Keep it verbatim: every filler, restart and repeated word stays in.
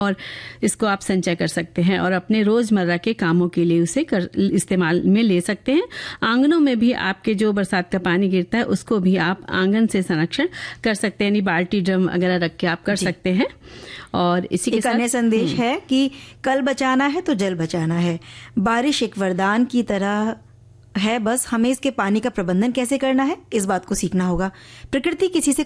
और इसको आप संचय कर सकते हैं और अपने रोजमर्रा के कामों के लिए उसे कर, इस्तेमाल में ले सकते हैं। आंगनों में भी आपके जो बरसात का पानी गिरता है उसको भी आप आंगन से संरक्षण कर सकते हैं, यानी बाल्टी ड्रम वगैरह रख के आप कर सकते हैं। और इसी के एक साथ अन्य संदेश है कि कल बचाना है तो जल बचाना है। बारिश एक वरदान की तरह है, बस हमें इसके पानी का प्रबंधन कैसे करना है इस बात को सीखना होगा। प्रकृति किसी से